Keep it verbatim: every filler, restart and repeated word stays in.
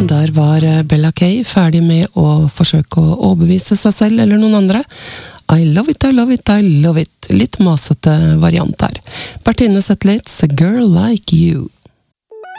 Der var Bella Kay ferdig med å forsøke å overbevise seg selv eller noen andre. I love it, I love it, I love it. Litt masete variant her. Bertine Zetlitz, A Girl Like You.